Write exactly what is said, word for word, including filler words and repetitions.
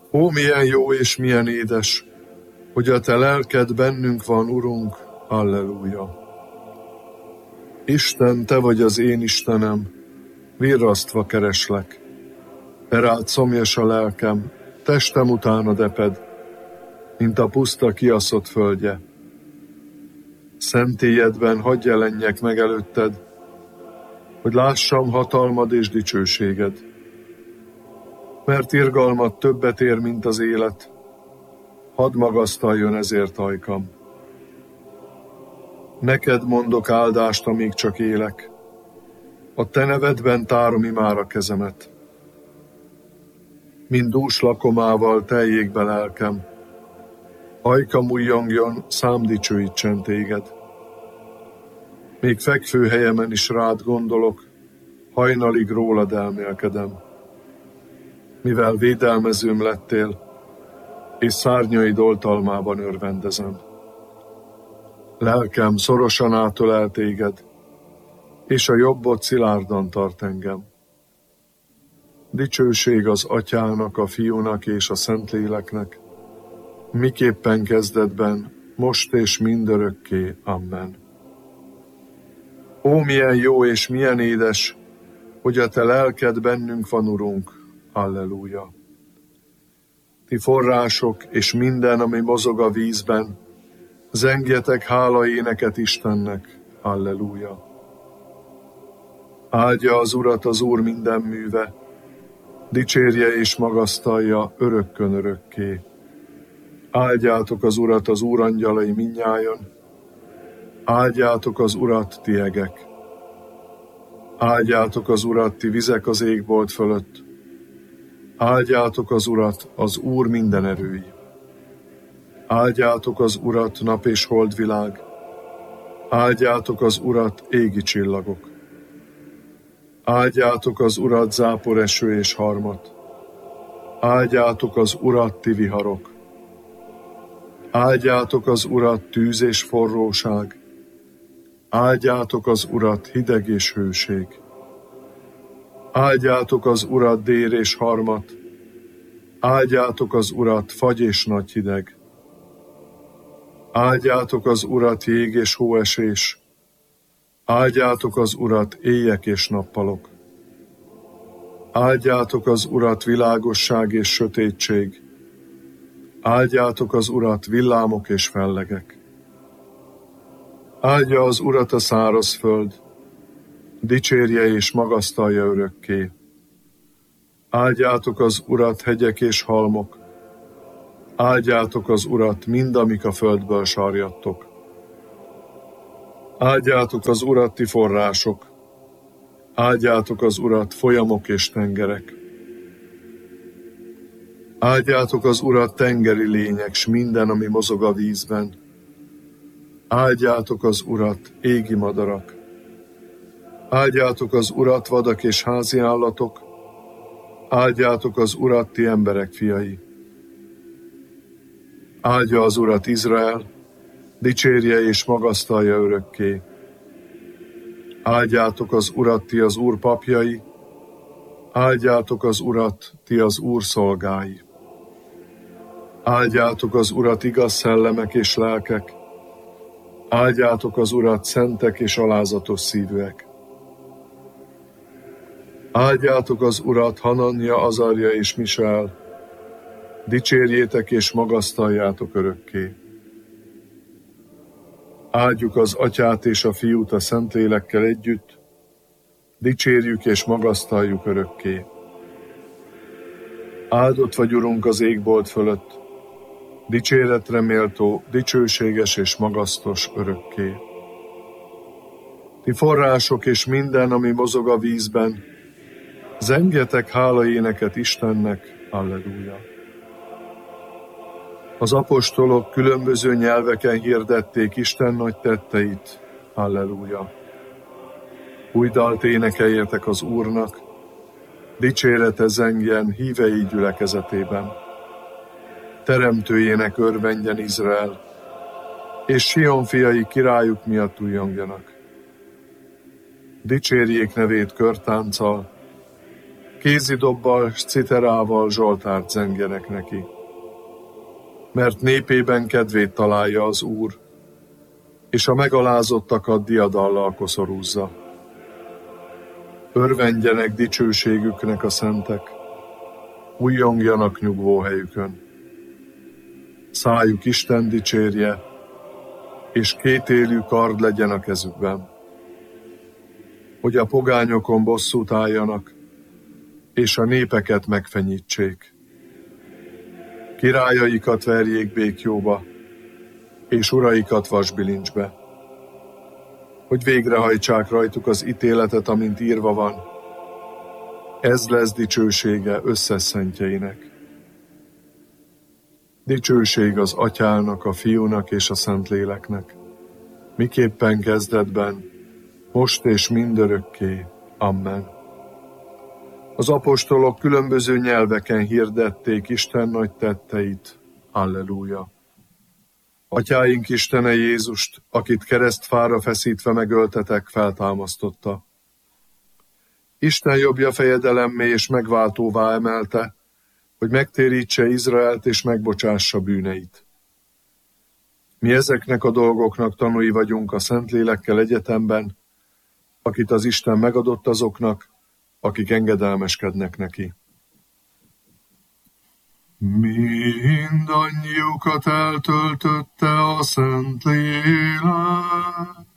Ó, milyen jó és milyen édes, hogy a te lelked bennünk van, Urunk, Alleluja. Isten, te vagy az én Istenem, virrasztva kereslek. Erád szomjas a lelkem, testem utánad eped, mint a puszta kiaszott földje. Szentélyedben hadd jelenjek meg előtted, hogy lássam hatalmad és dicsőséged. Mert irgalmad többet ér, mint az élet, hadd magasztaljon ezért ajkam. Neked mondok áldást, amíg csak élek, a te nevedben tárom imár a kezemet. Mind dús lakomával teljék be lelkem, ajkam ujjongjon, szám dicsőítsen téged. Még fekvő helyemen is rád gondolok, hajnalig rólad elmélkedem. Mivel védelmezőm lettél, és szárnyaid oltalmában örvendezem. Lelkem szorosan átölel téged, és a jobbod szilárdan tart engem. Dicsőség az Atyának, a Fiúnak és a Szentléleknek, miképpen kezdetben, most és mindörökké. Amen. Ó, milyen jó és milyen édes, hogy a te lelked bennünk van, Urunk. Alleluja. Ti források és minden, ami mozog a vízben, zengjetek hálaéneket Istennek. Alleluja. Áldja az Urat az Úr minden műve, dicsérje és magasztalja örökkön örökké. Áldjátok az Urat az Úr angyalai mindnyájan, áldjátok az Urat ti egek. Áldjátok az Urat ti vizek az égbolt fölött, áldjátok az Urat az Úr minden erői. Áldjátok az Urat nap és holdvilág, áldjátok az Urat égi csillagok. Áldjátok az Urat záporeső és harmat, áldjátok az Urat ti viharok. Áldjátok az Urat tűz és forróság, áldjátok az Urat hideg és hőség. Áldjátok az Urat dér és harmat, áldjátok az Urat fagy és nagy hideg. Áldjátok az Urat jég és hóesés, áldjátok az Urat éjek és nappalok. Áldjátok az Urat világosság és sötétség, áldjátok az Urat villámok és fellegek. Áldja az Urat a száraz föld, dicsérje és magasztalja örökké. Áldjátok az Urat hegyek és halmok, áldjátok az Urat mind, amik a földből sarjadtok. Áldjátok az Urat ti források, áldjátok az Urat folyamok és tengerek. Áldjátok az Urat tengeri lények, s minden, ami mozog a vízben. Áldjátok az Urat égi madarak. Áldjátok az Urat vadak és házi állatok, áldjátok az Urat ti emberek fiai. Áldja az Urat Izrael, dicsérje és magasztalja örökké. Áldjátok az Urat ti az Úr papjai, áldjátok az Urat ti az Úr szolgái. Áldjátok az Urat igaz szellemek és lelkek, áldjátok az Urat szentek és alázatos szívűek. Áldjátok az Urat Hananja, Azarja és Misael, dicsérjétek és magasztaljátok örökké. Áldjuk az Atyát és a Fiút a Szentlélekkel együtt, dicsérjük és magasztaljuk örökké. Áldott vagy, Urunk, az égbolt fölött, dicséretre méltó, dicsőséges és magasztos örökké. Ti források és minden, ami mozog a vízben, zengjetek hálaéneket Istennek. Alleluja. Az apostolok különböző nyelveken hirdették Isten nagy tetteit. Alleluja. Új dalt énekeljetek az Úrnak, dicsérete zengjen hívei gyülekezetében. Teremtőjének örvendjen Izrael, és Sion fiai királyuk miatt újjongjanak. Dicsérjék nevét körtánccal, kézidobbal s citerával zsoltárt zengjenek neki. Mert népében kedvét találja az Úr, és a megalázottakat diadallal koszorúzza. Örvendjenek dicsőségüknek a szentek, újjongjanak nyugvóhelyükön. Szájuk Isten dicsérje, és kétélű kard legyen a kezükben, hogy a pogányokon bosszút álljanak, és a népeket megfenyítsék. Királyaikat verjék békjóba, és uraikat vasbilincsbe, hogy végrehajtsák rajtuk az ítéletet, amint írva van. Ez lesz dicsősége összes szentjeinek. Dicsőség az Atyának, a Fiúnak és a Szentléleknek, miképpen kezdetben, most és mindörökké. Amen. Az apostolok különböző nyelveken hirdették Isten nagy tetteit. Alleluja. Atyáink Istene Jézust, akit keresztfára feszítve megöltetek, feltámasztotta. Isten jobbja fejedelemmé és megváltóvá emelte, hogy megtérítse Izraelt és megbocsássa bűneit. Mi ezeknek a dolgoknak tanúi vagyunk a Szentlélekkel egyetemben, akit az Isten megadott azoknak, akik engedelmeskednek neki. Mindannyiukat eltöltötte a Szentlélek,